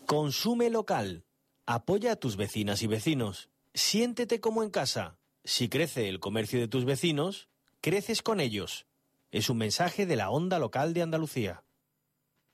Consume local. Apoya a tus vecinas y vecinos. Siéntete como en casa. Si crece el comercio de tus vecinos, creces con ellos. Es un mensaje de la Onda Local de Andalucía.